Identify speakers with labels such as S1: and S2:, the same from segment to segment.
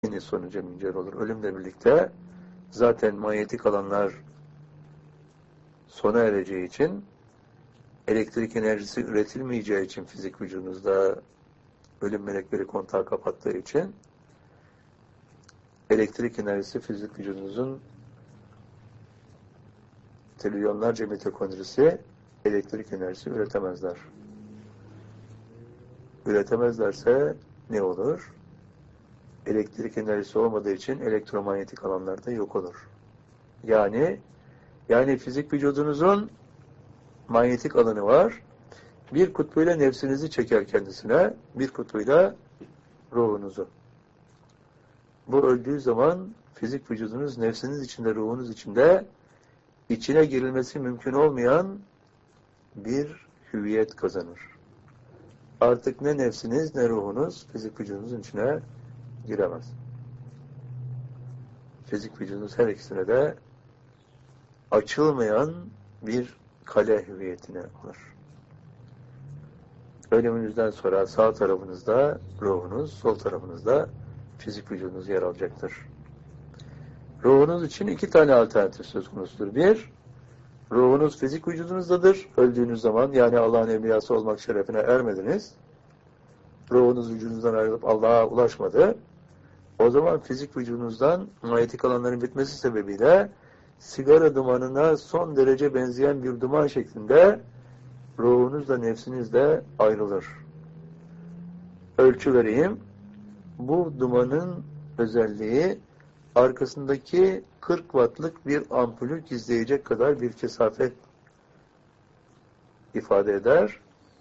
S1: sonuca müncer olur. Ölümle birlikte zaten manyetik alanlar sona ereceği için, elektrik enerjisi üretilmeyeceği için fizik vücudunuzda ölüm melekleri kontağı kapattığı için elektrik enerjisi fizik vücudunuzun trilyonlarca mitokondrisi elektrik enerjisi üretemezler. Üretemezlerse ne olur? Elektrik enerjisi olmadığı için elektromanyetik alanlarda yok olur. Yani fizik vücudunuzun manyetik alanı var. Bir kutbuyla nefsinizi çeker kendisine, bir kutbuyla ruhunuzu. Bu öldüğü zaman fizik vücudunuz nefsiniz içinde, ruhunuz içinde içine girilmesi mümkün olmayan bir hüviyet kazanır. Artık ne nefsiniz ne ruhunuz fizik vücudunuzun içine giremez. Fizik vücudunuz her ikisine de açılmayan bir kale hüviyetine alır. Ölümünüzden sonra sağ tarafınızda ruhunuz, sol tarafınızda fizik vücudunuz yer alacaktır. Ruhunuz için iki tane alternatif söz konusudur. Bir, ruhunuz fizik vücudunuzdadır. Öldüğünüz zaman, yani Allah'ın evliyası olmak şerefine ermediniz. Ruhunuz vücudunuzdan ayrılıp Allah'a ulaşmadı. O zaman fizik vücudunuzdan manyetik alanların bitmesi sebebiyle sigara dumanına son derece benzeyen bir duman şeklinde ruhunuzla nefsinizle ayrılır. Ölçü vereyim. Bu dumanın özelliği arkasındaki 40 wattlık bir ampulü gizleyecek kadar bir kesafet ifade eder.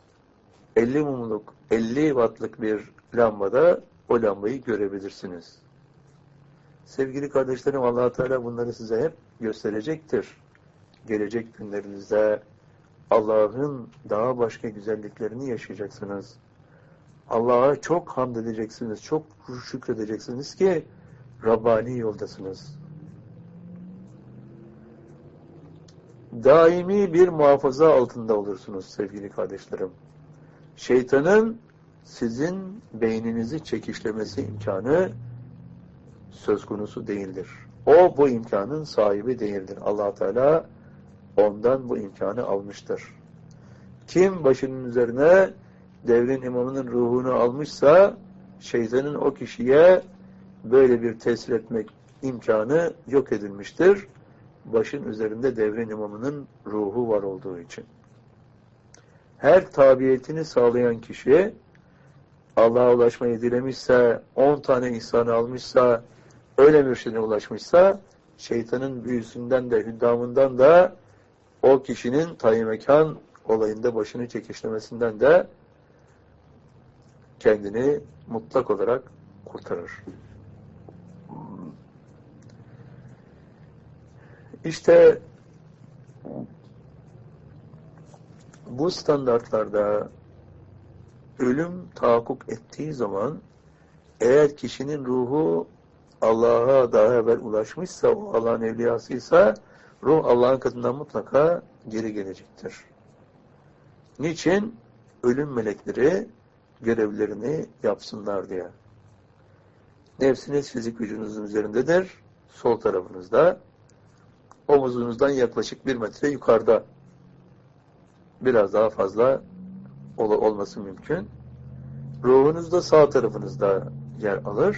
S1: 50 wattlık bir lambada o lambayı görebilirsiniz. Sevgili kardeşlerim, Allah Teala bunları size hep gösterecektir. Gelecek günlerinizde Allah'ın daha başka güzelliklerini yaşayacaksınız. Allah'a çok hamd edeceksiniz, çok şükredeceksiniz ki Rabbani yoldasınız. Daimi bir muhafaza altında olursunuz sevgili kardeşlerim. Şeytanın sizin beyninizi çekişlemesi imkanı söz konusu değildir. O bu imkanın sahibi değildir. Allah Teala ondan bu imkanı almıştır. Kim başının üzerine devrin imamının ruhunu almışsa şeytanın o kişiye böyle bir tesir etmek imkanı yok edilmiştir. Başın üzerinde devrin imamının ruhu var olduğu için. Her tabiyetini sağlayan kişi Allah'a ulaşmayı dilemişse, 10 tane ihsanı almışsa, öyle mürşidine ulaşmışsa, şeytanın büyüsünden de, hüddamından da o kişinin tayin mekan olayında başını çekişlemesinden de kendini mutlak olarak kurtarır. İşte bu standartlarda ölüm tahakkuk ettiği zaman eğer kişinin ruhu Allah'a daha evvel ulaşmışsa, o Allah'ın evliyasıysa ruh Allah'ın katından mutlaka geri gelecektir. Niçin? Ölüm melekleri görevlerini yapsınlar diye. Nefsiniz fizik vücudunuzun üzerindedir. Sol tarafınızda. Omuzunuzdan yaklaşık 1 metre yukarıda. Biraz daha fazla olması mümkün. Ruhunuz da sağ tarafınızda yer alır.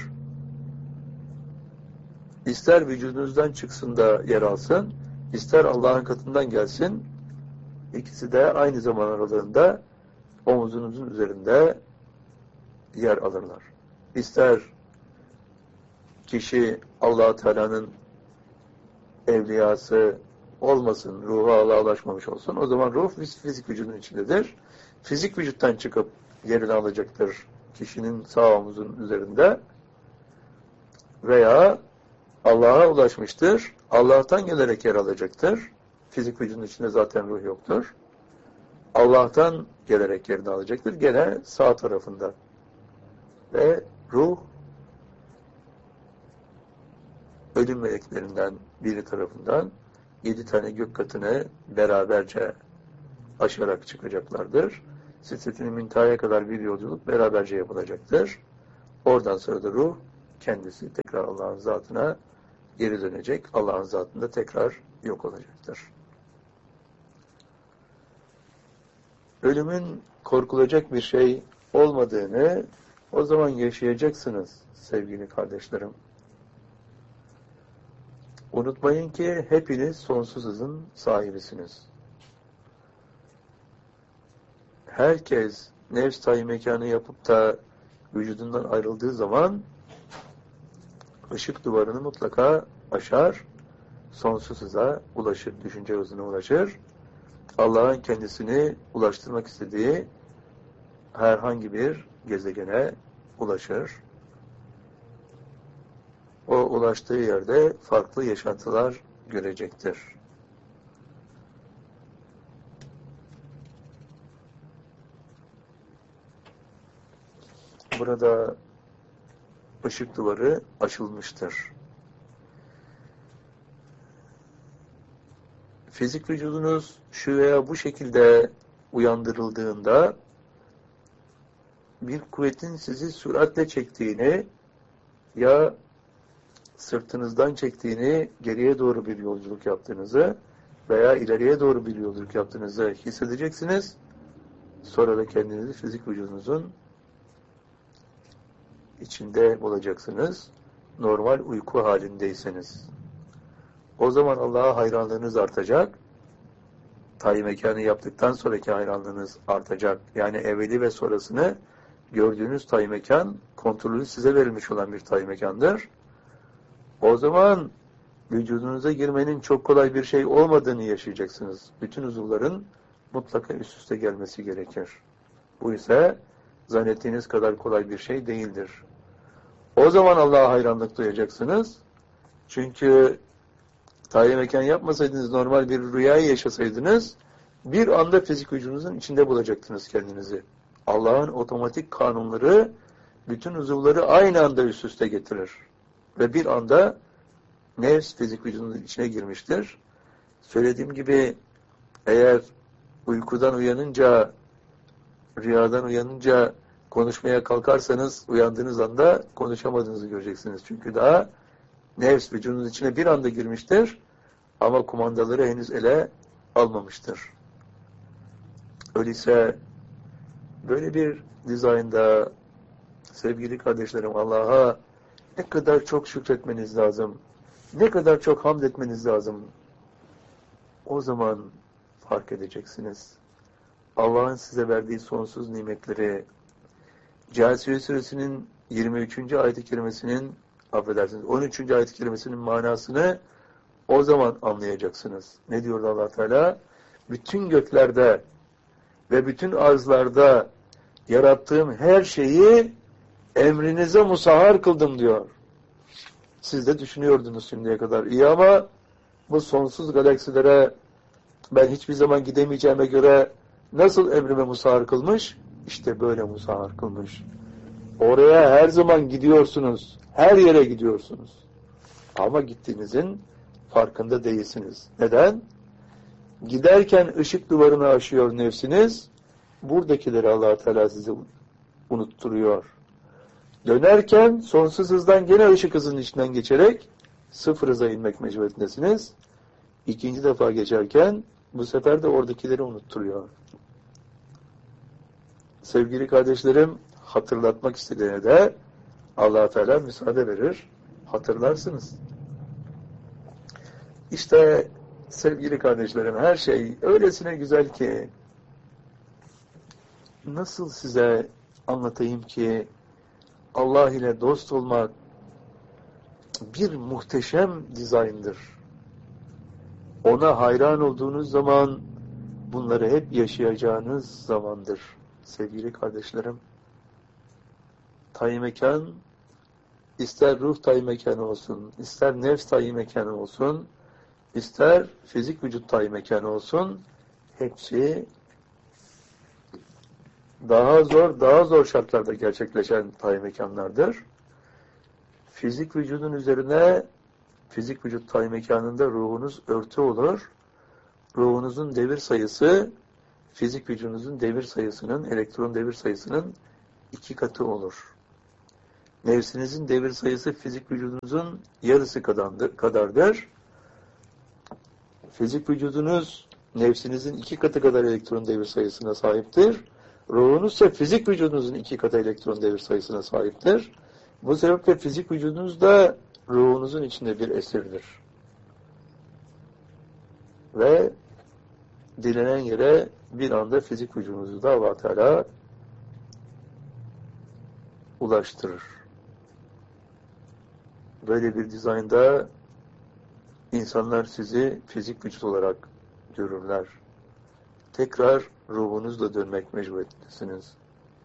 S1: İster vücudunuzdan çıksın da yer alsın, ister Allah'ın katından gelsin, ikisi de aynı zaman aralığında omuzunuzun üzerinde yer alırlar. İster kişi Allah Teala'nın evliyası olmasın, ruhu Allah'a ulaşmamış olsun, o zaman ruh fizik vücudun içindedir. Fizik vücuttan çıkıp yerini alacaktır kişinin sağ omuzun üzerinde veya Allah'a ulaşmıştır, Allah'tan gelerek yer alacaktır. Fizik vücudun içinde zaten ruh yoktur. Allah'tan gelerek yerini alacaktır. Gene sağ tarafında. Ve ruh ölüm meleklerinden biri tarafından 7 tane gök katını beraberce aşarak çıkacaklardır. Sidret-i Münteha'ya kadar bir yolculuk beraberce yapılacaktır. Oradan sonra da ruh kendisi tekrar Allah'ın zatına geri dönecek. Allah'ın zatında tekrar yok olacaktır. Ölümün korkulacak bir şey olmadığını o zaman yaşayacaksınız sevgili kardeşlerim. Unutmayın ki hepiniz sonsuz hızın sahibisiniz. Herkes nefs tayin mekanı yapıp da vücudundan ayrıldığı zaman ışık duvarını mutlaka aşar, sonsuz hıza ulaşır, düşünce hızına ulaşır. Allah'ın kendisini ulaştırmak istediği herhangi bir gezegene ulaşır. O ulaştığı yerde farklı yaşantılar görecektir. Burada ışık duvarı aşılmıştır. Fizik vücudunuz şu veya bu şekilde uyandırıldığında bir kuvvetin sizi süratle çektiğini ya sırtınızdan çektiğini, geriye doğru bir yolculuk yaptığınızı veya ileriye doğru bir yolculuk yaptığınızı hissedeceksiniz. Sonra da kendinizi fizik vücudunuzun içinde bulacaksınız. Normal uyku halindeyseniz. O zaman Allah'a hayranlığınız artacak. Tayin mekanı yaptıktan sonraki hayranlığınız artacak. Yani evveli ve sonrasını gördüğünüz tayin mekan, kontrolü size verilmiş olan bir tayin mekandır. O zaman vücudunuza girmenin çok kolay bir şey olmadığını yaşayacaksınız. Bütün uzuvların mutlaka üst üste gelmesi gerekir. Bu ise zannettiğiniz kadar kolay bir şey değildir. O zaman Allah'a hayranlık duyacaksınız. Çünkü tayin mekan yapmasaydınız, normal bir rüyayı yaşasaydınız, bir anda fizik vücudunuzun içinde bulacaktınız kendinizi. Allah'ın otomatik kanunları bütün uzuvları aynı anda üst üste getirir. Ve bir anda nefs fizik vücudunun içine girmiştir. Söylediğim gibi eğer uykudan uyanınca, rüyadan uyanınca konuşmaya kalkarsanız uyandığınız anda konuşamadığınızı göreceksiniz. Çünkü daha nefs vücudunun içine bir anda girmiştir ama kumandaları henüz ele almamıştır. Öyleyse böyle bir dizaynda sevgili kardeşlerim Allah'a ne kadar çok şükretmeniz lazım. Ne kadar çok hamd etmeniz lazım. O zaman fark edeceksiniz. Allah'ın size verdiği sonsuz nimetleri, Câsiye Suresi'nin 23. ayet-i kerimesinin, affedersiniz, 13. ayet-i kerimesinin manasını o zaman anlayacaksınız. Ne diyor Allah Teala? Bütün göklerde ve bütün arzlarda yarattığım her şeyi emrinize musahhar kıldım diyor. Siz de düşünüyordunuz şimdiye kadar. İyi ama bu sonsuz galaksilere ben hiçbir zaman gidemeyeceğime göre nasıl emrime musahhar kılmış? İşte böyle musahhar kılmış. Oraya her zaman gidiyorsunuz. Her yere gidiyorsunuz. Ama gittiğinizin farkında değilsiniz. Neden? Giderken ışık duvarını aşıyor nefsiniz. Buradakileri Allah Teala size unutturuyor. Dönerken sonsuz hızdan gene ışık hızının içinden geçerek sıfır hıza inmek mecburiyetindesiniz. İkinci defa geçerken bu sefer de oradakileri unutturuyor. Sevgili kardeşlerim, hatırlatmak istediğine de Allah Teala müsaade verir. Hatırlarsınız. İşte sevgili kardeşlerim, her şey öylesine güzel ki nasıl size anlatayım ki Allah ile dost olmak bir muhteşem dizayndır. Ona hayran olduğunuz zaman bunları hep yaşayacağınız zamandır. Sevgili kardeşlerim, tayin mekan, ister ruh tayin mekanı olsun, ister nefs tayin mekanı olsun, ister fizik vücut tayin mekanı olsun, hepsi daha zor şartlarda gerçekleşen tayin mekanlardır. Fizik vücudun üzerine, fizik vücut tayin mekanında ruhunuz örtü olur. Ruhunuzun devir sayısı, fizik vücudunuzun devir sayısının, elektron devir sayısının 2 katı olur. Nefsinizin devir sayısı fizik vücudunuzun yarısı kadardır. Fizik vücudunuz nefsinizin 2 katı kadar elektron devir sayısına sahiptir. Ruhunuz ise fizik vücudunuzun 2 katı elektron devir sayısına sahiptir. Bu sebeple fizik vücudunuz da ruhunuzun içinde bir esirdir. Ve dilenen yere bir anda fizik vücudunuzu da Allah Teala ulaştırır. Böyle bir dizaynda insanlar sizi fizik vücut olarak görürler. Tekrar ruhunuzla dönmek mecburiyetindesiniz.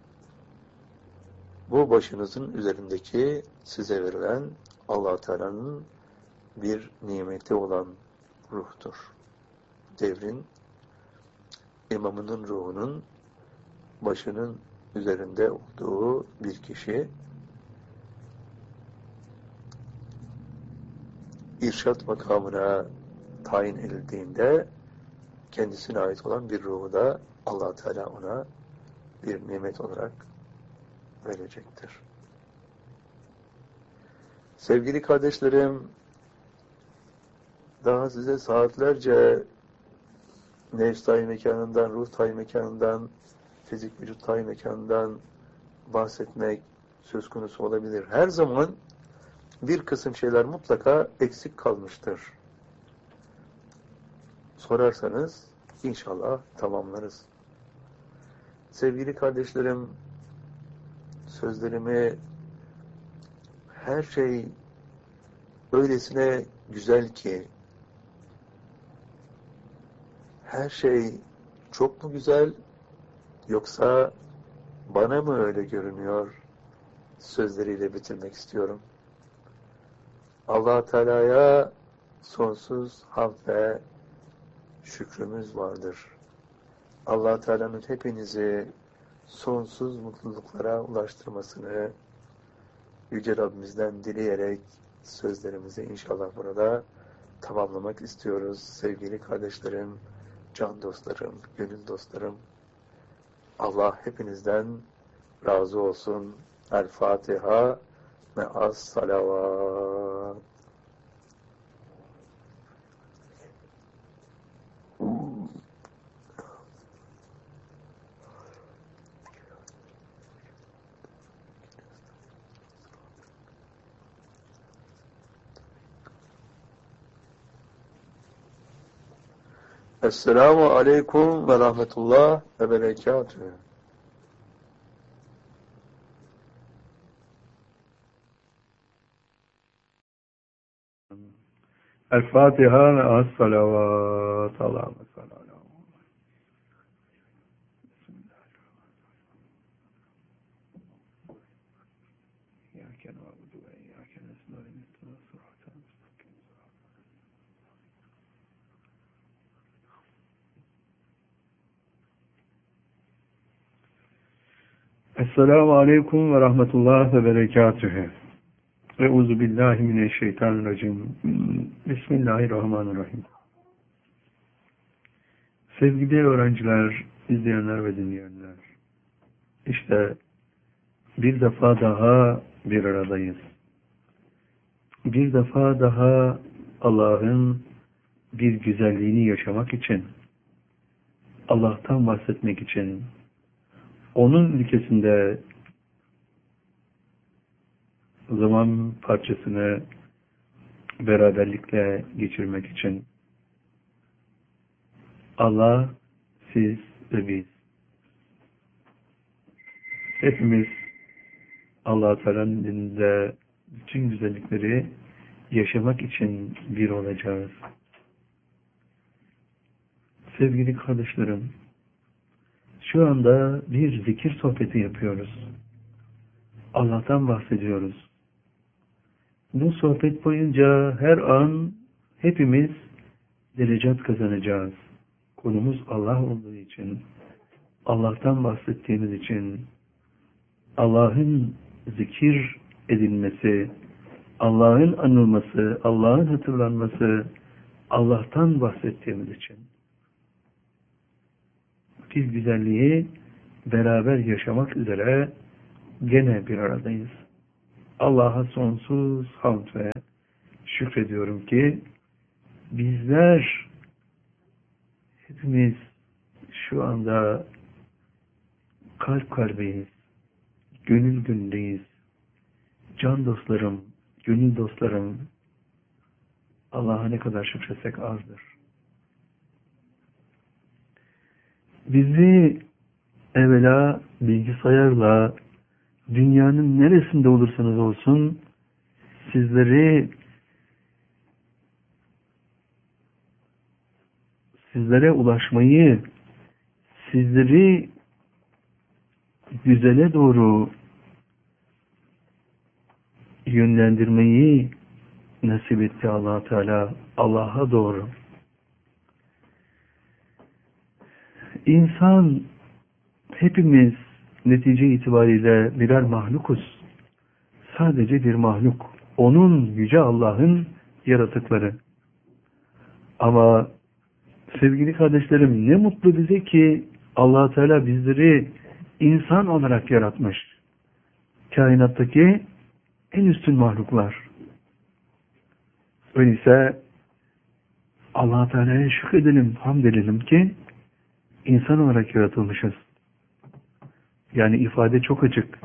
S1: Bu başınızın üzerindeki size verilen Allah Teala'nın bir nimeti olan ruhtur. Devrin imamının ruhunun başının üzerinde olduğu bir kişi irşat makamına tayin edildiğinde kendisine ait olan bir ruhu da Allah Teala ona bir nimet olarak verecektir. Sevgili kardeşlerim, daha size saatlerce nefs tayin mekanından, ruh tayin mekanından, fizik vücut tayin mekanından bahsetmek söz konusu olabilir. Her zaman bir kısım şeyler mutlaka eksik kalmıştır. Sorarsanız inşallah tamamlarız. Sevgili kardeşlerim, sözlerimi her şey öylesine güzel ki, her şey çok mu güzel, yoksa bana mı öyle görünüyor sözleriyle bitirmek istiyorum. Allah Teala'ya sonsuz hamd ve şükrümüz vardır. Allah Teala'nın hepinizi sonsuz mutluluklara ulaştırmasını Yüce Rabbimizden dileyerek sözlerimizi inşallah burada tamamlamak istiyoruz. Sevgili kardeşlerim, can dostlarım, gönül dostlarım, Allah hepinizden razı olsun. El Fatiha ve as salavat. Esselamu aleyküm ve rahmetullah ve berekatühü.
S2: El-Fatiha ve as-salavat. Allahümme salli ala Muhammed. İyyâke na'budu ve iyyâke nestaîn. İhdinas sıratal mustakîm. Esselamu aleyküm ve rahmetullah ve berekatühü. Euzu billahi mineşşeytanirracim. Bismillahirrahmanirrahim. Sevgili öğrenciler, izleyenler ve dinleyenler. İşte bir defa daha bir aradayız. Bir defa daha Allah'ın bir güzelliğini yaşamak için, Allah'tan bahsetmek için, onun ülkesinde zaman parçasını beraberlikle geçirmek için Allah, siz ve biz hepimiz Allah-u Teala'nın dininde bütün güzellikleri yaşamak için bir olacağız. Sevgili kardeşlerim, şu anda bir zikir sohbeti yapıyoruz. Allah'tan bahsediyoruz. Bu sohbet boyunca her an hepimiz derecat kazanacağız. Konumuz Allah olduğu için, Allah'tan bahsettiğimiz için, Allah'ın zikir edilmesi, Allah'ın anılması, Allah'ın hatırlanması, Allah'tan bahsettiğimiz için. Bir güzelliği beraber yaşamak üzere gene bir aradayız. Allah'a sonsuz hamd ve şükrediyorum ki bizler hepimiz şu anda kalp kalbeyiz, gönül gönüldeyiz. Can dostlarım, gönül dostlarım, Allah'a ne kadar şükretsek azdır. Bizi evvela bilgisayarla dünyanın neresinde olursanız olsun sizlere ulaşmayı, sizleri güzele doğru yönlendirmeyi nasip etti Allah Teala, Allah'a doğru. İnsan, hepimiz netice itibariyle birer mahlukuz. Sadece bir mahluk. Onun, Yüce Allah'ın yaratıkları. Ama sevgili kardeşlerim, ne mutlu bize ki Allah Teala bizleri insan olarak yaratmış. Kainattaki en üstün mahluklar. Öyleyse Allah Teala'ya şükredelim, hamd edelim ki insan olarak yaratılmışız. Yani ifade çok açık.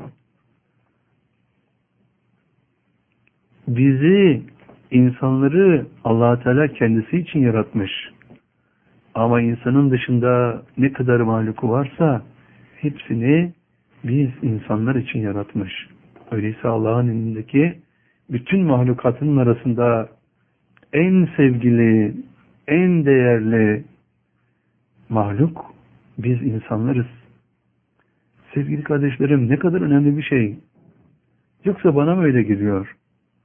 S2: Bizi, insanları Allah Teala kendisi için yaratmış. Ama insanın dışında ne kadar mahluku varsa hepsini biz insanlar için yaratmış. Öyleyse Allah'ın elindeki bütün mahlukatın arasında en sevgili, en değerli mahluk biz insanlarız. Sevgili kardeşlerim, ne kadar önemli bir şey. Yoksa bana mı öyle geliyor?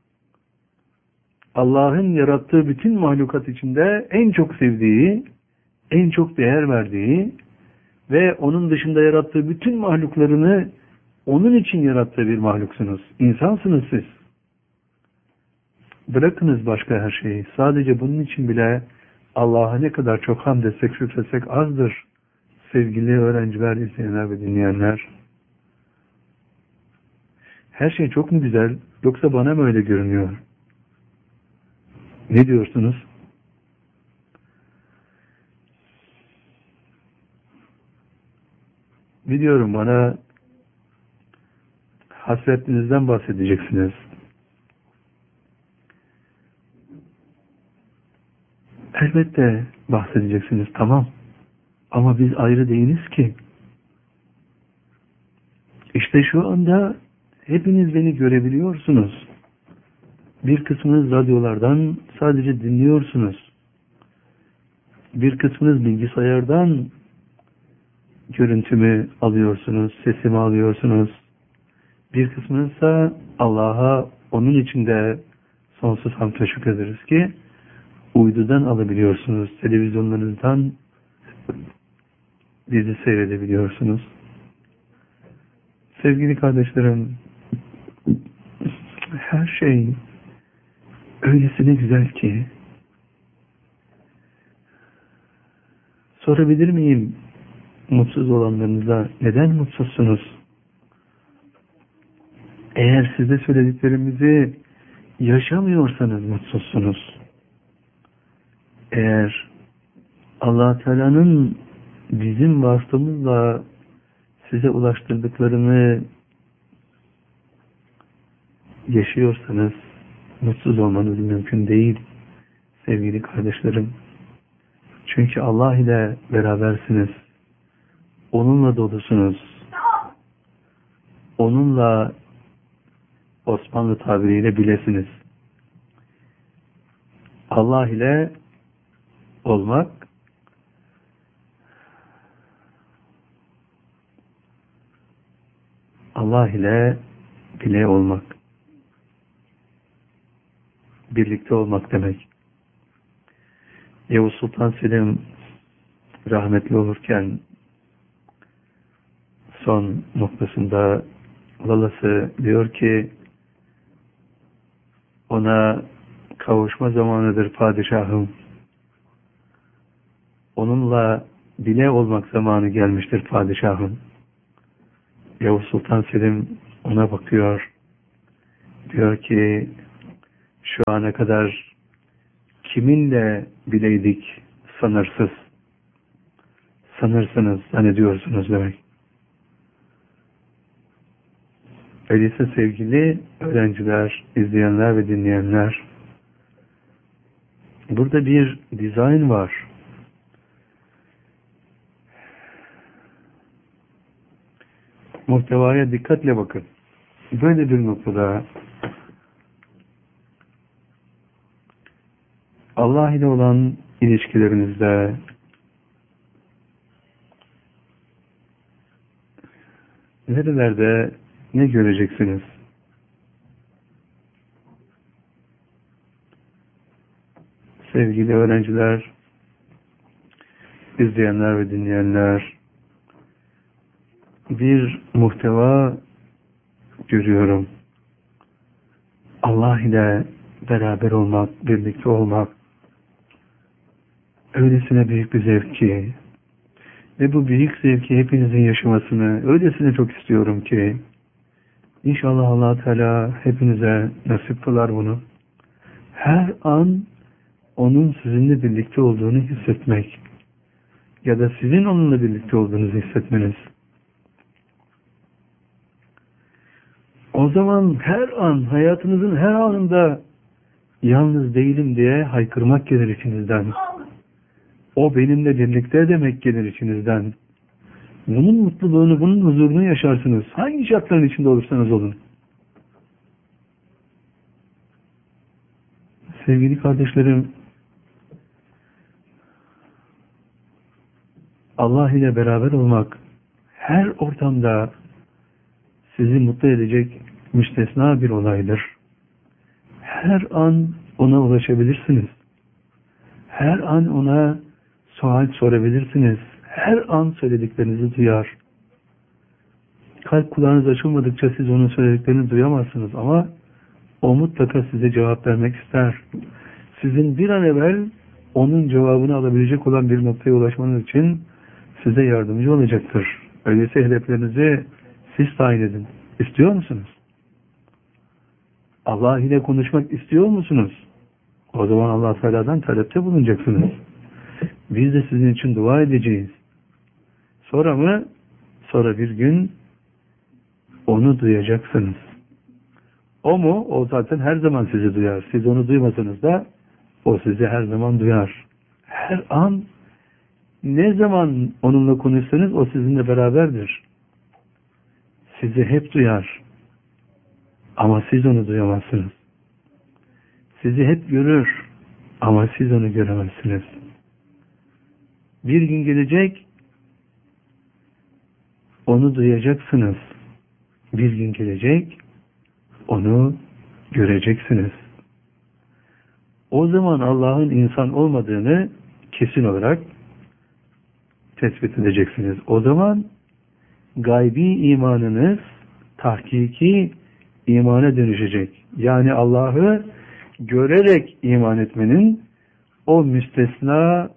S2: Allah'ın yarattığı bütün mahlukat içinde en çok sevdiği, en çok değer verdiği ve onun dışında yarattığı bütün mahluklarını onun için yarattığı bir mahluksunuz. İnsansınız siz. Bırakınız başka her şeyi. Sadece bunun için bile Allah'a ne kadar çok hamd etsek, şükretsek azdır. Sevgili öğrenciler, izleyenler ve dinleyenler. Her şey çok mu güzel? Yoksa bana mı öyle görünüyor? Ne diyorsunuz? Biliyorum, bana hasretinizden bahsedeceksiniz. Elbette bahsedeceksiniz, tamam. Ama biz ayrı değiliz ki. İşte şu anda hepiniz beni görebiliyorsunuz. Bir kısmınız radyolardan sadece dinliyorsunuz. Bir kısmınız bilgisayardan görüntümü alıyorsunuz, sesimi alıyorsunuz. Bir kısmınız ise Allah'a onun için de sonsuz hamd ve şükrederiz ki uydudan alabiliyorsunuz, televizyonlarınızdan bizi seyredebiliyorsunuz. Sevgili kardeşlerim, her şey öylesine güzel ki sorabilir miyim mutsuz olanlarınıza, neden mutsuzsunuz? Eğer size söylediklerimizi yaşamıyorsanız mutsuzsunuz. Eğer Allah Teala'nın bizim vasıtamızla size ulaştırdıklarını yaşıyorsanız mutsuz olmanız mümkün değil sevgili kardeşlerim. Çünkü Allah ile berabersiniz. Onunla dolusunuz. Onunla, Osmanlı tabiriyle, bilesiniz. Allah ile olmak Allah ile bile olmak. Birlikte olmak demek. Yavuz Sultan Selim rahmetli olurken son noktasında lalası diyor ki ona kavuşma zamanıdır padişahım. Onunla bile olmak zamanı gelmiştir padişahım. Yavuz Sultan Selim ona bakıyor. Diyor ki şu ana kadar kiminle bileydik sınırsız. Sanırsınız, zannediyorsunuz demek. Öyleyse sevgili öğrenciler, izleyenler ve dinleyenler, burada bir dizayn var. Muhtevaya dikkatle bakın. Böyle bir noktada Allah ile olan ilişkilerinizde nerelerde ne göreceksiniz? Sevgili öğrenciler, izleyenler ve dinleyenler, bir muhteva görüyorum. Allah ile beraber olmak, birlikte olmak öylesine büyük bir zevk ki ve bu büyük zevki hepinizin yaşamasını öylesine çok istiyorum ki İnşallah Allah Teala hepinize nasip kılar bunu. Her an onun sizinle birlikte olduğunu hissetmek ya da sizin onunla birlikte olduğunuzu hissetmeniz. O zaman her an, hayatınızın her anında yalnız değilim diye haykırmak gelir içinizden. O benimle birlikte demek gelir içinizden. Bunun mutluluğunu, bunun huzurunu yaşarsınız. Hangi şartların içinde olursanız olun. Sevgili kardeşlerim, Allah ile beraber olmak her ortamda sizi mutlu edecek müstesna bir olaydır. Her an ona ulaşabilirsiniz. Her an ona sual sorabilirsiniz. Her an söylediklerinizi duyar. Kalp kulağınız açılmadıkça siz onun söylediklerini duyamazsınız ama o mutlaka size cevap vermek ister. Sizin bir an evvel onun cevabını alabilecek olan bir noktaya ulaşmanız için size yardımcı olacaktır. Öyleyse hedeflerinizi siz tayin edin. İstiyor musunuz? Allah ile konuşmak istiyor musunuz? O zaman Allah Teala'dan talepte bulunacaksınız. Biz de sizin için dua edeceğiz. Sonra mı? Sonra bir gün onu duyacaksınız. O mu? O zaten her zaman sizi duyar. Siz onu duymasanız da o sizi her zaman duyar. Her an ne zaman onunla konuşsanız o sizinle beraberdir. Sizi hep duyar. Ama siz onu duyamazsınız. Sizi hep görür. Ama siz onu göremezsiniz. Bir gün gelecek, onu duyacaksınız. Bir gün gelecek, onu göreceksiniz. O zaman Allah'ın insan olmadığını kesin olarak tespit edeceksiniz. O zaman gaybi imanınız tahkiki imana dönüşecek. Yani Allah'ı görerek iman etmenin o müstesna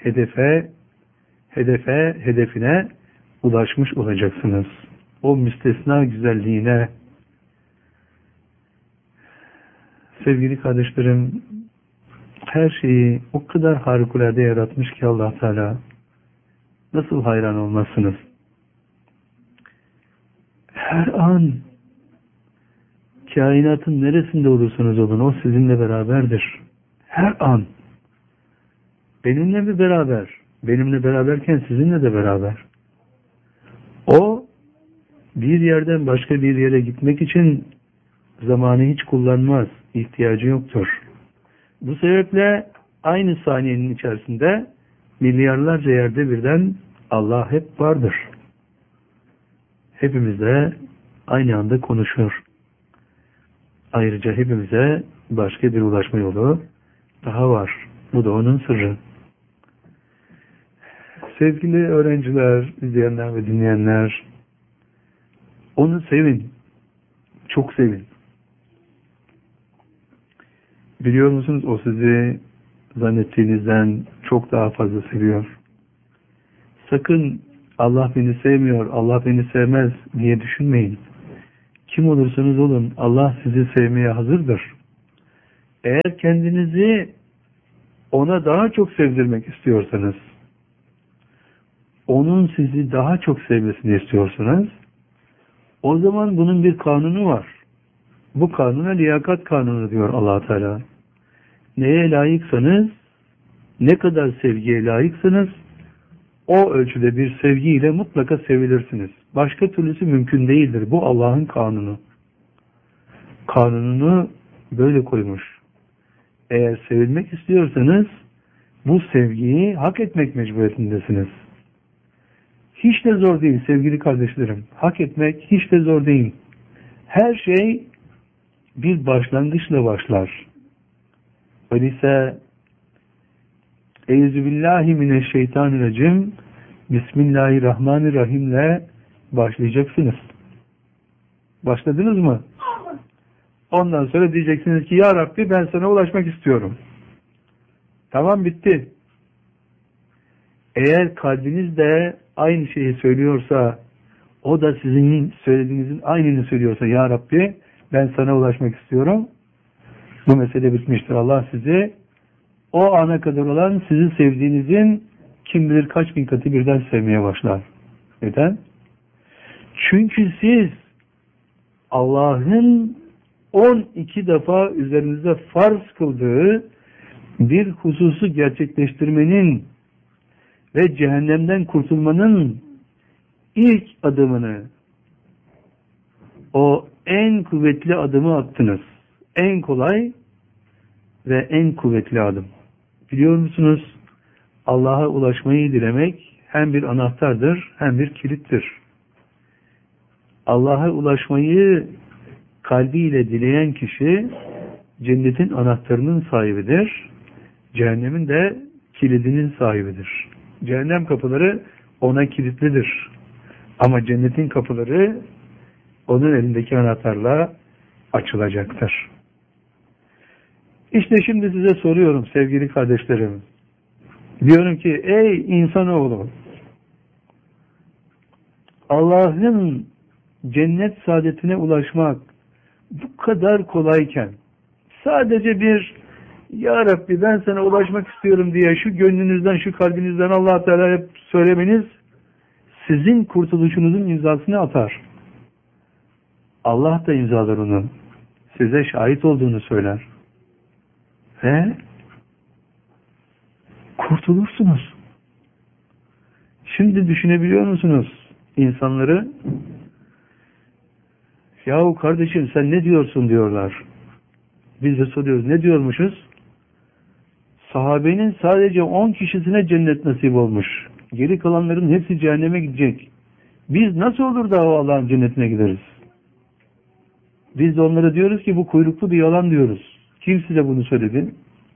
S2: hedefine ulaşmış olacaksınız. O müstesna güzelliğine. Sevgili kardeşlerim, her şeyi o kadar harikulade yaratmış ki Allah Teala. Nasıl hayran olmazsınız? Her an kainatın neresinde olursanız olun o sizinle beraberdir. Her an. Benimle mi beraber? Benimle beraberken sizinle de beraber. O bir yerden başka bir yere gitmek için zamanı hiç kullanmaz. İhtiyacı yoktur. Bu sebeple aynı saniyenin içerisinde milyarlarca yerde birden Allah hep vardır. Hepimizle aynı anda konuşur. Ayrıca hepimize başka bir ulaşma yolu daha var. Bu da onun sırrı. Sevgili öğrenciler, izleyenler ve dinleyenler, onu sevin. Çok sevin. Biliyor musunuz o sizi zannettiğinizden çok daha fazla seviyor. Sakın Allah beni sevmiyor, Allah beni sevmez diye düşünmeyin. kim olursanız olun Allah sizi sevmeye hazırdır. Eğer kendinizi ona daha çok sevdirmek istiyorsanız, onun sizi daha çok sevmesini istiyorsanız, o zaman bunun bir kanunu var. Bu kanuna liyakat kanunu diyor Allah Teala. Neye layıksanız, ne kadar sevgiye layıksanız, o ölçüde bir sevgiyle mutlaka sevilirsiniz. Başka türlüsü mümkün değildir. Bu Allah'ın kanunu. Kanununu böyle koymuş. Eğer sevilmek istiyorsanız, bu sevgiyi hak etmek mecburiyetindesiniz. Hiç de zor değil sevgili kardeşlerim. Hak etmek hiç de zor değil. Her şey bir başlangıçla başlar. Öyleyse Euzubillahimineşşeytanirracim Bismillahirrahmanirrahim'le başlayacaksınız. Başladınız mı? Ondan sonra diyeceksiniz ki Ya Rabbi ben sana ulaşmak istiyorum. Tamam, bitti. Eğer kalbiniz de aynı şeyi söylüyorsa, o da sizin söylediğinizin aynını söylüyorsa Ya Rabbi ben sana ulaşmak istiyorum, bu mesele bitmiştir. Allah sizi o ana kadar olan sizi sevdiğinizin kim bilir kaç bin katı birden sevmeye başlar. Neden? Çünkü siz Allah'ın 12 defa üzerinize farz kıldığı bir hususu gerçekleştirmenin ve cehennemden kurtulmanın ilk adımını, o en kuvvetli adımı attınız. En kolay ve en kuvvetli adım. Biliyor musunuz? Allah'a ulaşmayı dilemek hem bir anahtardır hem bir kilittir. Allah'a ulaşmayı kalbiyle dileyen kişi cennetin anahtarının sahibidir. Cehennemin de kilidinin sahibidir. Cehennem kapıları ona kilitlidir. Ama cennetin kapıları onun elindeki anahtarla açılacaktır. İşte şimdi size soruyorum sevgili kardeşlerim. Diyorum ki ey insanoğlu, Allah'ın cennet saadetine ulaşmak bu kadar kolayken sadece bir Ya Rabbi ben sana ulaşmak istiyorum diye şu gönlünüzden, şu kalbinizden Allah Teala'ya söylemeniz sizin kurtuluşunuzun imzasını atar. Allah da imzalar onun. Size şahit olduğunu söyler. Ve kurtulursunuz. Şimdi düşünebiliyor musunuz insanları? Yahu kardeşim sen ne diyorsun diyorlar. Biz de soruyoruz ne diyormuşuz? Sahabenin sadece 10 kişisine cennet nasip olmuş. Geri kalanların hepsi cehenneme gidecek. Biz nasıl olur da o Allah'ın cennetine gideriz? Biz de onlara diyoruz ki bu kuyruklu bir yalan diyoruz. Kim size bunu söyledi?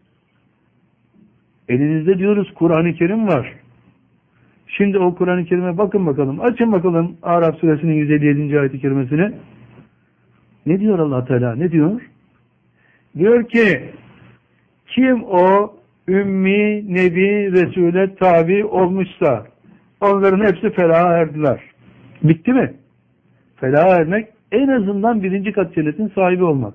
S2: Elinizde diyoruz Kur'an-ı Kerim var. Şimdi o Kur'an-ı Kerim'e bakın bakalım. Açın bakalım Araf suresinin 157. ayet-i kerimesini. Ne diyor Allah Teala? Ne diyor? Diyor ki kim o ümmi, nebi, Resul'e tabi olmuşsa onların hepsi felaha erdiler. Bitti mi? Felaha ermek en azından 1. kat cennetin sahibi olmak.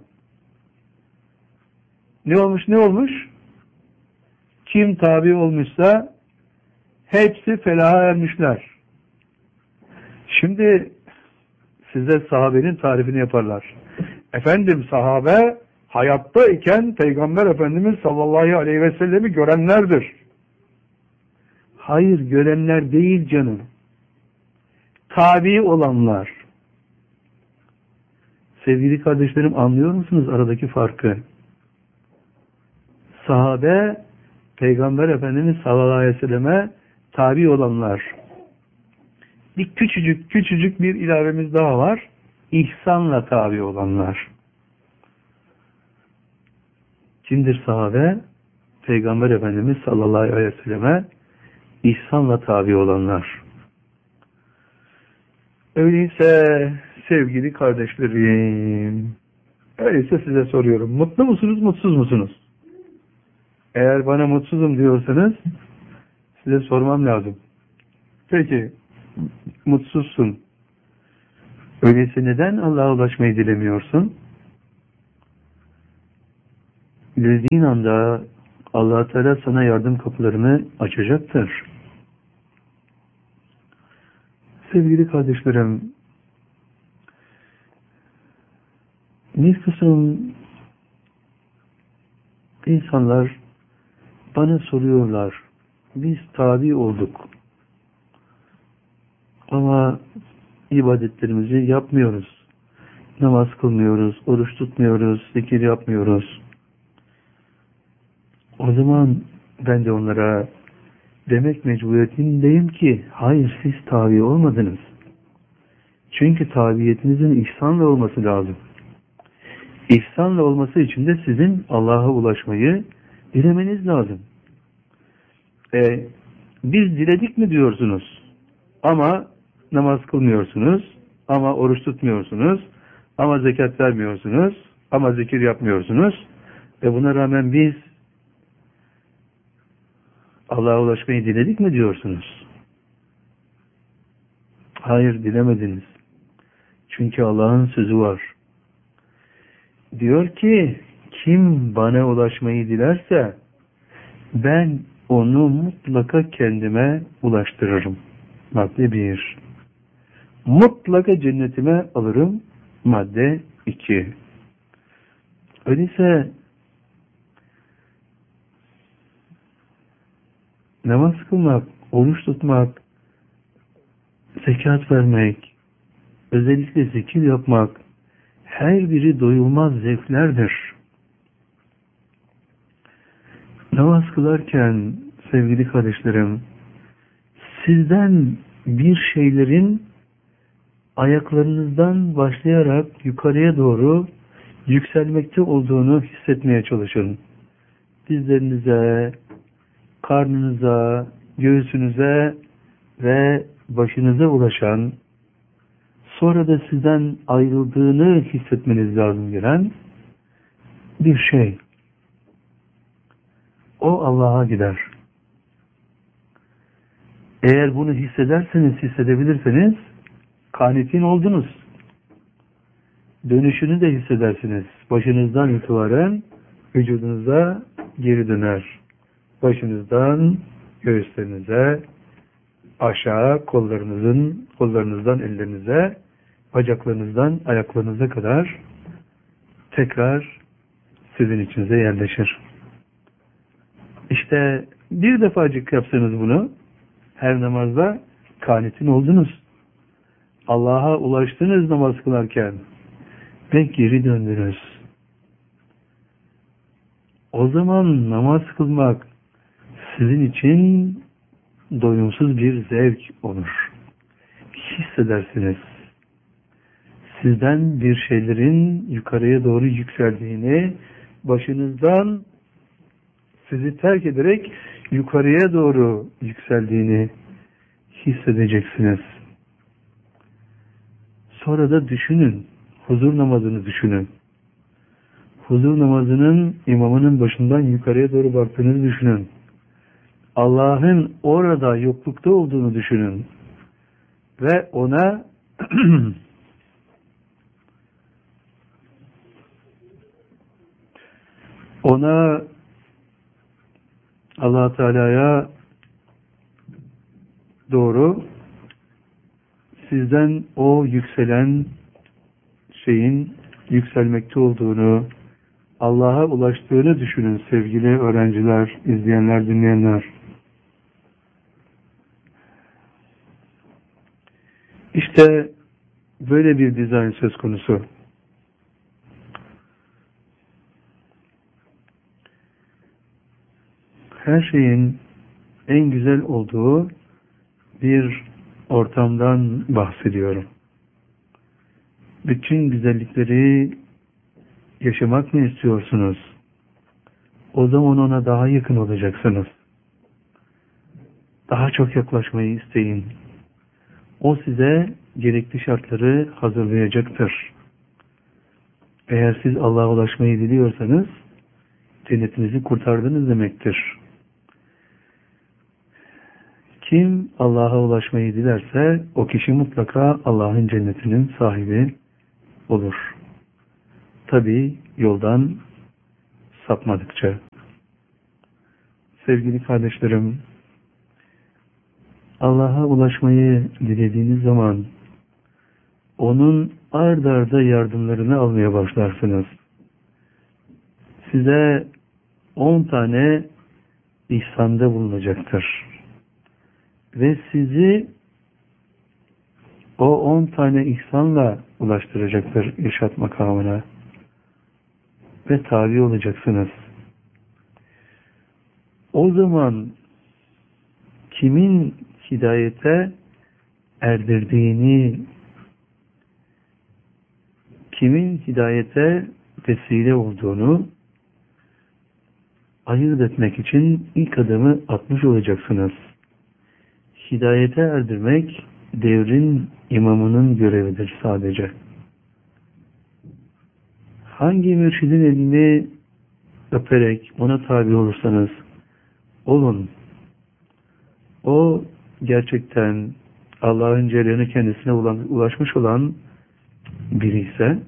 S2: Ne olmuş? Ne olmuş? Kim tabi olmuşsa hepsi felaha ermişler. Şimdi size sahabenin tarifini yaparlar. Efendim sahabe hayatta iken Peygamber Efendimiz sallallahu aleyhi ve sellemi görenlerdir. Hayır, görenler değil canım. Tabi olanlar. Sevgili kardeşlerim, anlıyor musunuz aradaki farkı? Sahabe Peygamber Efendimiz sallallahu aleyhi ve selleme tabi olanlar. Bir küçücük bir ilavemiz daha var. İhsanla tabi olanlar. Kimdir sahabe? Peygamber Efendimiz sallallahu aleyhi ve selleme ihsanla tabi olanlar. Öyleyse sevgili kardeşlerim, öyleyse size soruyorum. Mutlu musunuz, mutsuz musunuz? Eğer bana mutsuzum diyorsanız size sormam lazım. Peki, mutsuzsun. Öyleyse neden Allah'a ulaşmayı dilemiyorsun? Dilediğin anda Allah Teala sana yardım kapılarını açacaktır. Sevgili kardeşlerim, bir kısım insanlar bana soruyorlar, biz tabi olduk ama ibadetlerimizi yapmıyoruz. Namaz kılmıyoruz, oruç tutmuyoruz, zikir yapmıyoruz. O zaman ben de onlara demek mecburiyetindeyim ki hayır, siz tabi olmadınız. Çünkü tabiyetinizin ihsanla olması lazım. İhsanla olması için de sizin Allah'a ulaşmayı dilemeniz lazım. Biz diledik mi diyorsunuz ama namaz kılmıyorsunuz, ama oruç tutmuyorsunuz, ama zekat vermiyorsunuz, ama zikir yapmıyorsunuz. Buna rağmen biz Allah'a ulaşmayı diledik mi diyorsunuz? Hayır, dilemediniz. Çünkü Allah'ın sözü var. Diyor ki, kim bana ulaşmayı dilerse ben onu mutlaka kendime ulaştırırım. Madde 1. Mutlaka cennetime alırım. Madde 2. Öyleyse namaz kılmak, oruç tutmak, zekat vermek, özellikle zikir yapmak, her biri doyulmaz zevklerdir. Namaz kılarken sevgili kardeşlerim, sizden bir şeylerin ayaklarınızdan başlayarak yukarıya doğru yükselmekte olduğunu hissetmeye çalışın. Dizlerinize, karnınıza, göğsünüze ve başınıza ulaşan, sonra da sizden ayrıldığını hissetmeniz lazım gelen bir şey. O Allah'a gider. Eğer bunu hissedebilirseniz kanitin oldunuz. Dönüşünü de hissedersiniz. Başınızdan itibaren vücudunuza geri döner. Başınızdan göğüslerinize, aşağı kollarınızdan ellerinize, bacaklarınızdan ayaklarınıza kadar tekrar sizin içinize yerleşir. İşte bir defacık yapsanız bunu, her namazda kanitin oldunuz. Allah'a ulaştınız namaz kılarken ve geri döndünüz. O zaman namaz kılmak sizin için doyumsuz bir zevk olur. Hissedersiniz. Sizden bir şeylerin yukarıya doğru yükseldiğini, başınızdan sizi terk ederek yukarıya doğru yükseldiğini hissedeceksiniz. Sonra da düşünün, huzur namazını düşünün. Huzur namazının imamının başından yukarıya doğru baktığınızı düşünün. Allah'ın orada yoklukta olduğunu düşünün. Ve ona Allah Teala'ya doğru sizden o yükselen şeyin yükselmekte olduğunu, Allah'a ulaştığını düşünün sevgili öğrenciler, izleyenler, dinleyenler. İşte böyle bir dizayn söz konusu. Her şeyin en güzel olduğu bir ortamdan bahsediyorum. Bütün güzellikleri yaşamak mı istiyorsunuz? O zaman ona daha yakın olacaksınız. Daha çok yaklaşmayı isteyin. O size gerekli şartları hazırlayacaktır. Eğer siz Allah'a ulaşmayı diliyorsanız cennetinizi kurtardınız demektir. Kim Allah'a ulaşmayı dilerse o kişi mutlaka Allah'ın cennetinin sahibi olur. Tabii yoldan sapmadıkça. Sevgili kardeşlerim, Allah'a ulaşmayı dilediğiniz zaman onun ard arda yardımlarını almaya başlarsınız. Size 10 tane ihsanda bulunacaktır. Ve sizi o 10 tane ihsanla ulaştıracaktır irşat makamına. Ve tabi olacaksınız. O zaman kimin hidayete erdirdiğini, kimin hidayete vesile olduğunu ayırt etmek için ilk adımı atmış olacaksınız. Hidayete erdirmek devrin imamının görevidir sadece. Hangi mürşidin elini öperek ona tabi olursanız olun. O gerçekten Allah'ın cereyanı kendisine ulaşmış olan biri ise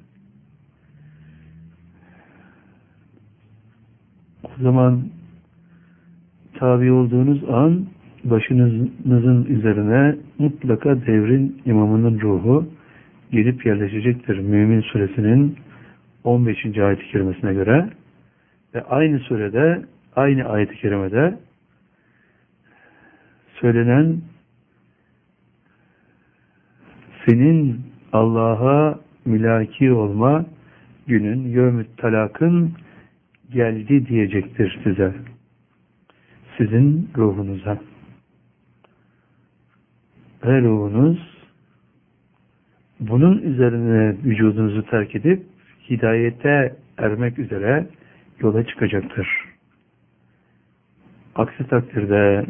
S2: o zaman tabi olduğunuz an başınızın üzerine mutlaka devrin imamının ruhu gelip yerleşecektir. Mümin suresinin 15. ayet-i kerimesine göre ve aynı surede, aynı ayet-i kerimede söylenen senin Allah'a mülaki olma günün, yevmü talakın geldi diyecektir size. Sizin ruhunuza. Ve ruhunuz bunun üzerine vücudunuzu terk edip hidayete ermek üzere yola çıkacaktır. Aksi takdirde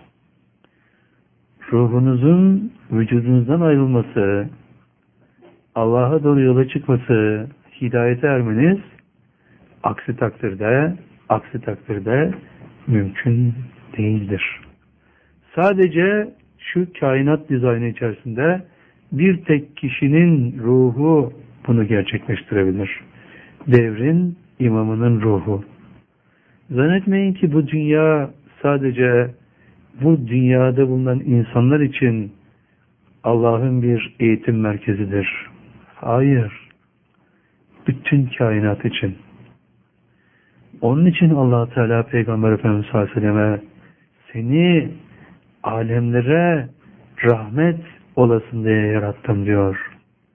S2: ruhunuzun vücudunuzdan ayrılması, Allah'a doğru yola çıkması, hidayete ermeniz aksi takdirde mümkün değildir. Sadece şu kainat dizaynı içerisinde bir tek kişinin ruhu bunu gerçekleştirebilir. Devrin imamının ruhu. Zannetmeyin ki bu dünya sadece bu dünyada bulunan insanlar için Allah'ın bir eğitim merkezidir. Hayır. Bütün kainat için. Onun için Allah Teala Peygamber Efendimiz sallallahu aleyhi ve selleme seni alemlere rahmet olasın diye yarattım diyor.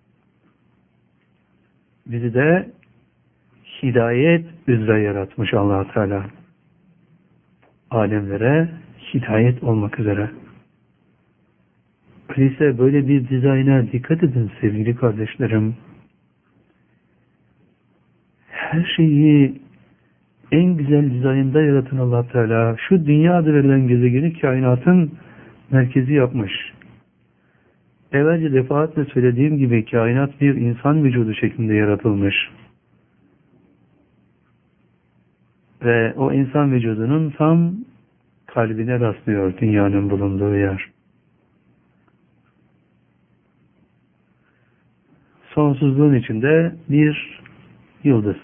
S2: Bizi de hidayet üzere yaratmış Allah Teala. Alemlere hidayet olmak üzere. Öyleyse böyle bir dizayna dikkat edin sevgili kardeşlerim. Her şeyi en güzel dizaynda yaratan Allah Teala şu dünya adı verilen gezegeni kainatın merkezi yapmış. Evvelce defaatle söylediğim gibi kainat bir insan vücudu şeklinde yaratılmış. Ve o insan vücudunun tam kalbine rastlıyor dünyanın bulunduğu yer. Sonsuzluğun içinde bir yıldız.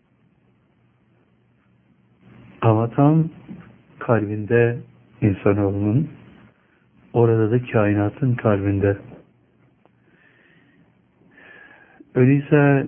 S2: Ama tam kalbinde insanoğlunun, orada da kainatın kalbinde. Öyleyse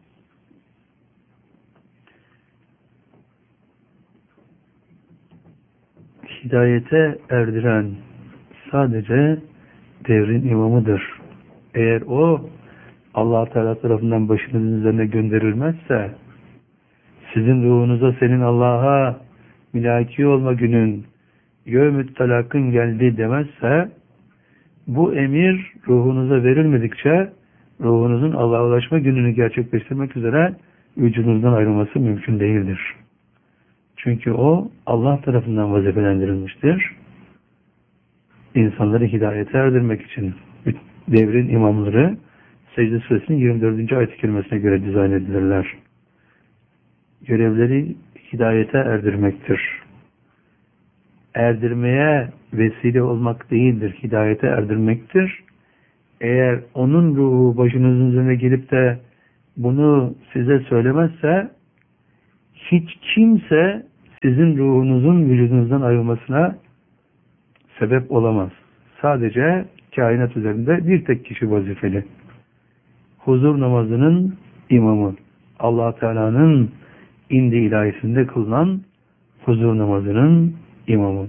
S2: hidayete erdiren sadece devrin imamıdır. Eğer o Allah Teala tarafından başınızın üzerine gönderilmezse, sizin ruhunuza senin Allah'a mülaki olma günün yevmü talakın geldi demezse, bu emir ruhunuza verilmedikçe ruhunuzun Allah'a ulaşma gününü gerçekleştirmek üzere vücudunuzdan ayrılması mümkün değildir. Çünkü o Allah tarafından vazifelendirilmiştir. İnsanları hidayete erdirmek için devrin imamları Secde Suresinin 24. ayet-i kerimesine göre dizayn edilirler. Görevleri hidayete erdirmektir. erdirmeye vesile olmak değildir, hidayete erdirmektir. Eğer onun ruhu başınızın üzerine gelip de bunu size söylemezse, hiç kimse sizin ruhunuzun vücudunuzdan ayrılmasına sebep olamaz. Sadece kainat üzerinde bir tek kişi vazifeli. Huzur namazının imamı. Allah Teala'nın indi ilahisinde kılınan huzur namazının imamı.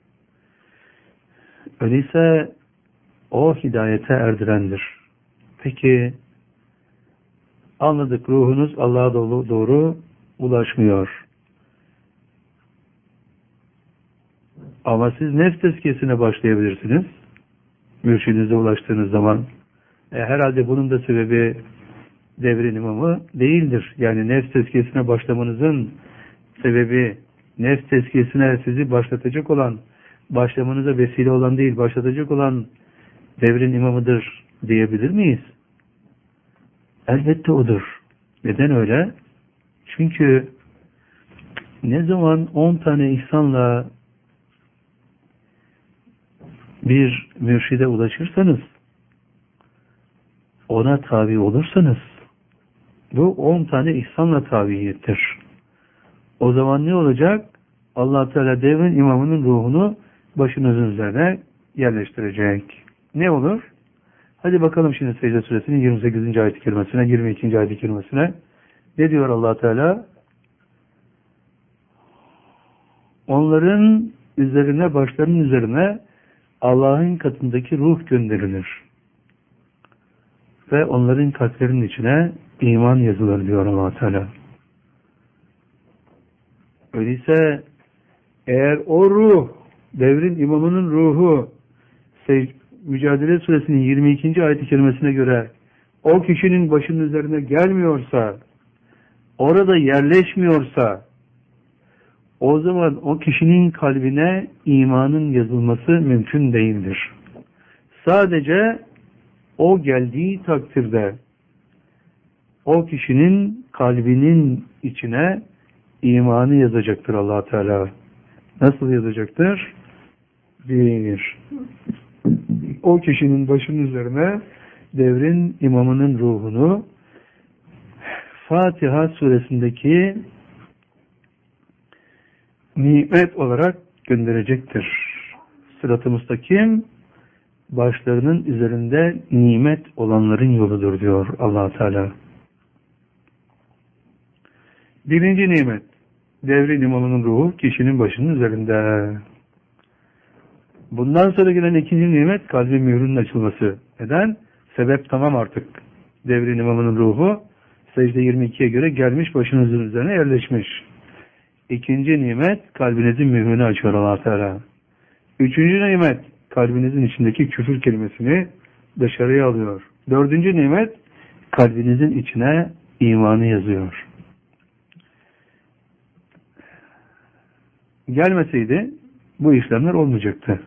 S2: Öyleyse o hidayete erdirendir. Peki anladık, ruhunuz Allah'a doğru ulaşmıyor. Ama siz nefs tezkiyesine başlayabilirsiniz. Mürşidinize ulaştığınız zaman. Herhalde bunun da sebebi devrin imamı değildir. Yani nefs tezkiyesine başlamanızın sebebi, nefs tezkiyesine sizi başlatacak olan, başlamanıza vesile olan değil, başlatacak olan devrin imamıdır diyebilir miyiz? Elbette odur. Neden öyle? Çünkü ne zaman 10 tane ihsanla bir mürşide ulaşırsanız, ona tabi olursanız, bu 10 tane ihsanla tabiyettir. O zaman ne olacak? Allah Teala devrin imamının ruhunu başınızın üzerine yerleştirecek. Ne olur? Hadi bakalım şimdi Secde Suresinin 28. ayet-i kerimesine, 22. ayet-i kerimesine. Ne diyor Allah Teala? Onların üzerine, başlarının üzerine Allah'ın katındaki ruh gönderilir. Ve onların kalplerinin içine iman yazılır diyor Allah Teala. Öyleyse eğer o ruh, devrin imamının ruhu, Mücadele Suresinin 22. ayet-i kerimesine göre o kişinin başının üzerine gelmiyorsa, orada yerleşmiyorsa, o zaman o kişinin kalbine imanın yazılması mümkün değildir. Sadece o geldiği takdirde o kişinin kalbinin içine imanı yazacaktır Allah Teala. Nasıl yazacaktır? Bir, o kişinin başının üzerine devrin imamının ruhunu Fatiha suresindeki nimet olarak gönderecektir. Sırat-ı müstakim başlarının üzerinde nimet olanların yoludur diyor Allah Teala. Birinci nimet, devrin imamının ruhu kişinin başının üzerinde. Bundan sonra gelen ikinci nimet, kalbin mührünün açılması. Neden? Sebep tamam artık. Devrin imamının ruhu secde 22'ye göre gelmiş, başınızın üzerine yerleşmiş. İkinci nimet, kalbinizin mührünü açıyor Allah Teala. Üçüncü nimet, kalbinizin içindeki küfür kelimesini dışarıya alıyor. Dördüncü nimet, kalbinizin içine imanı yazıyor. Gelmeseydi bu işlemler olmayacaktı.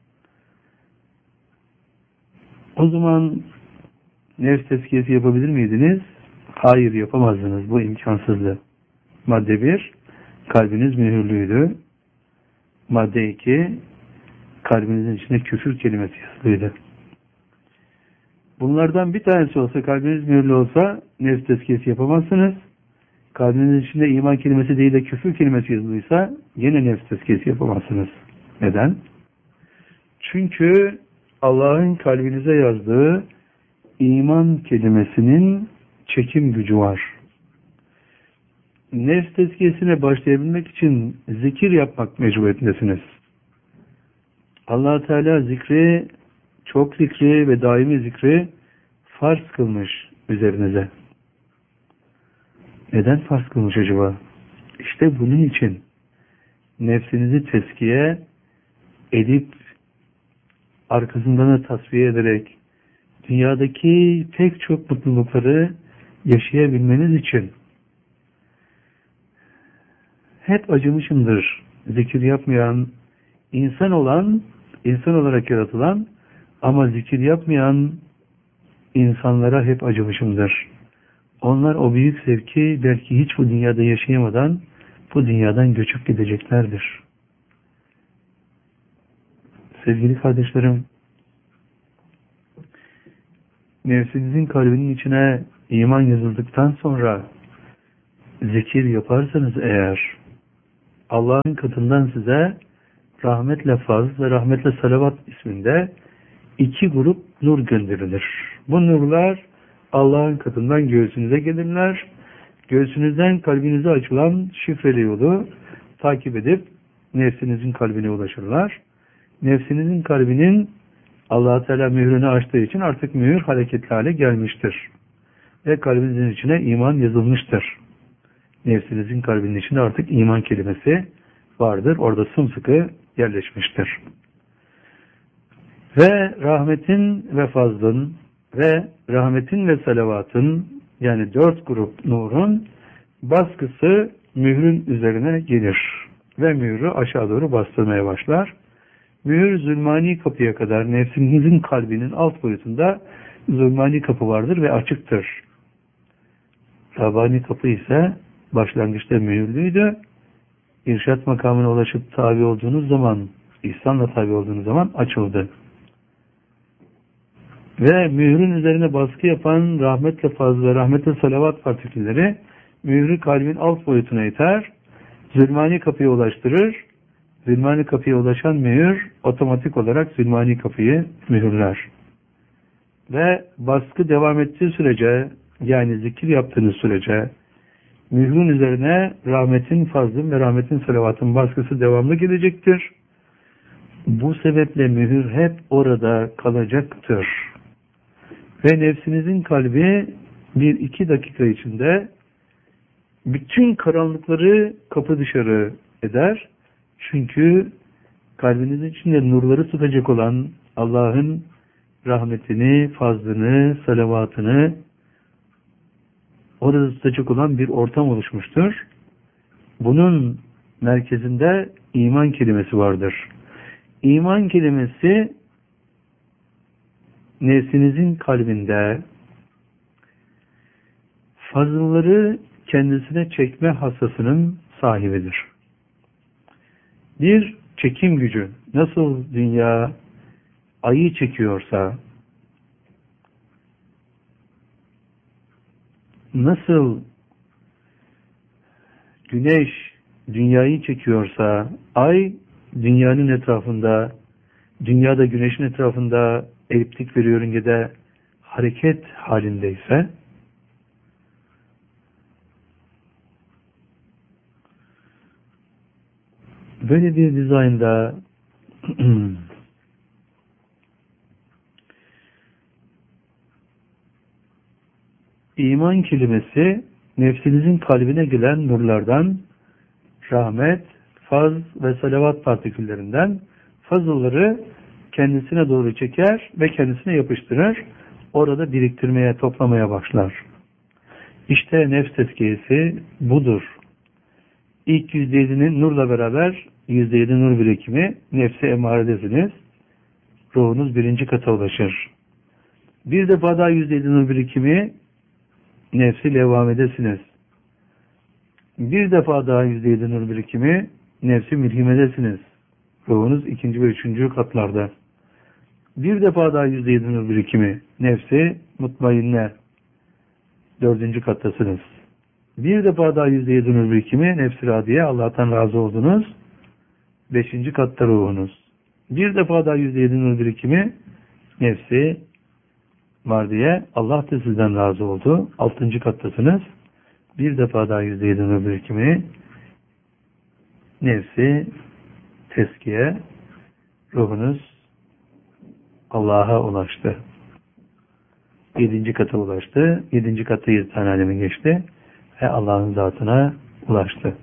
S2: O zaman nefs tezkiyesi yapabilir miydiniz? Hayır, yapamazdınız. Bu imkansızdı. Madde 1, kalbiniz mühürlüydü. Madde 2, kalbinizin içine küfür kelimesi yazılıydı. Bunlardan bir tanesi olsa, kalbiniz mühürlü olsa nefs tezkiyesi yapamazsınız. Kalbinizin içinde iman kelimesi değil de küfür kelimesi yazılıysa yine nefs tezkiyesi yapamazsınız. Neden? Çünkü Allah'ın kalbinize yazdığı iman kelimesinin çekim gücü var. Nefs tezkiyesine başlayabilmek için zikir yapmak mecburiyetindesiniz. Allah Teala zikri, çok zikri ve daimi zikri farz kılmış üzerinize. Neden farz kılmış acaba? İşte bunun için nefsinizi tezkiye edip arkasından da tasfiye ederek dünyadaki pek çok mutlulukları yaşayabilmeniz için. Hep acımışımdır zikir yapmayan, insan olarak yaratılan ama zikir yapmayan insanlara hep acımışımdır. Onlar o büyük zevki belki hiç bu dünyada yaşayamadan bu dünyadan göçüp gideceklerdir. Sevgili kardeşlerim, nefsinizin kalbinin içine iman yazıldıktan sonra zikir yaparsanız eğer, Allah'ın katından size rahmetle faz ve rahmetle salavat isminde 2 grup nur gönderilir. Bu nurlar Allah'ın katından göğsünüze gelirler. Göğsünüzden kalbinize açılan şifreli yolu takip edip nefsinizin kalbine ulaşırlar. Nefsinizin kalbinin Allah-u Teala mührünü açtığı için artık mühür hareketli hale gelmiştir. Ve kalbinizin içine iman yazılmıştır. Nefsinizin kalbinin içinde artık iman kelimesi vardır. Orada sımsıkı yerleşmiştir. Ve rahmetin ve fazlın ve rahmetin ve salavatın, yani 4 grup nurun baskısı mührün üzerine gelir. Ve mührü aşağı doğru bastırmaya başlar. Mühür zulmani kapıya kadar, nefsinizin kalbinin alt boyutunda zulmani kapı vardır ve açıktır. Rabbani kapı ise başlangıçta mühürlüydü. İrşat makamına ulaşıp tabi olduğunuz zaman, ihsanla tabi olduğunuz zaman açıldı. Ve mührün üzerine baskı yapan rahmetle fazla ve rahmetle salavat partikülleri mührü kalbin alt boyutuna iter, zulmani kapıya ulaştırır. Zulmani kapıya ulaşan mühür otomatik olarak zulmani kapıyı mühürler. Ve baskı devam ettiği sürece, yani zikir yaptığınız sürece mührün üzerine rahmetin, fazlın ve rahmetin, salavatın baskısı devamlı gelecektir. Bu sebeple mühür hep orada kalacaktır. Ve nefsinizin kalbi 1-2 dakika içinde bütün karanlıkları kapı dışarı eder. Çünkü kalbinizin içinde nurları tutacak olan Allah'ın rahmetini, fazlını, salavatını orada tutacak olan bir ortam oluşmuştur. Bunun merkezinde iman kelimesi vardır. İman kelimesi nefsinizin kalbinde fazılları kendisine çekme hassasının sahibidir. Bir çekim gücü, nasıl dünya ayı çekiyorsa, nasıl güneş dünyayı çekiyorsa, ay dünyanın etrafında, dünya da güneşin etrafında eliptik bir yörüngede hareket halindeyse, böyle bir dizaynda iman kelimesi nefsinizin kalbine gelen nurlardan, rahmet, faz ve salavat partiküllerinden fazılları kendisine doğru çeker ve kendisine yapıştırır. Orada biriktirmeye, toplamaya başlar. İşte nefs tezkiyesi budur. İlk %7'nin nurla beraber %7 nur birikimi, nefse emaredesiniz. Ruhunuz 1. kata ulaşır. Bir defa daha %7 nur birikimi, nefsi levvamedesiniz. Bir defa daha %7 nur birikimi, nefsi milhimedesiniz. Ruhunuz 2. ve 3. katlarda. Bir defa daha %7 nur birikimi, nefsi mutmainne, 4. kattasınız. Bir defa daha %7 nur birikimi, nefsi radiye, Allah'tan razı oldunuz, 5. katta ruhunuz. Bir defa daha %7 nur birikimi, nefsi mardiye, Allah da sizden razı oldu, 6. kattasınız. Bir defa daha %7 nur birikimi, nefsi teskiye, ruhunuz Allah'a ulaştı. 7. kata ulaştı. 7. katta 7 tane alemi geçti ve Allah'ın zatına ulaştı.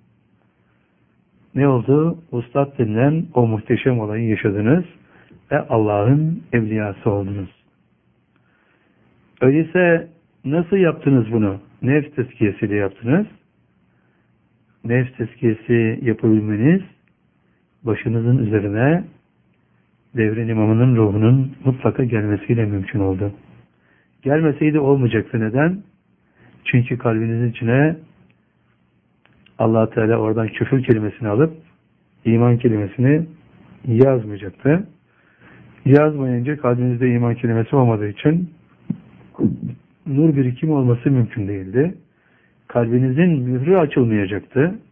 S2: Ne oldu? Ustad denilen o muhteşem olayı yaşadınız ve Allah'ın evliyası oldunuz. Öyleyse nasıl yaptınız bunu? Nefs tezkiyesiyle yaptınız. Nefs tezkiyesi yapabilmeniz başınızın üzerine devrin imamının ruhunun mutlaka gelmesiyle mümkün oldu. Gelmeseydi olmayacaktı. Neden? Çünkü kalbinizin içine Allah Teala oradan küfür kelimesini alıp iman kelimesini yazmayacaktı. Yazmayınca kalbinizde iman kelimesi olmadığı için nur birikimi olması mümkün değildi. Kalbinizin mührü açılmayacaktı.